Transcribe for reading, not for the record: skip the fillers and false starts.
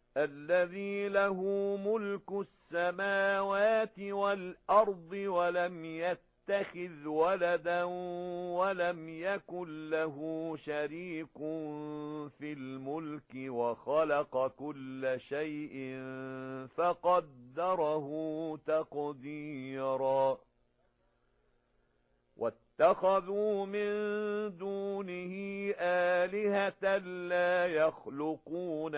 الذي له ملك السماوات والأرض ولم يتخذ ولدا ولم يكن له شريك في الملك وخلق كل شيء فقدره تقديرا واتخذوا من دونه آلهة لا يخلقون